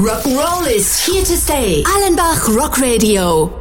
Rock'n'Roll is here to stay. Allenbach Rock Radio.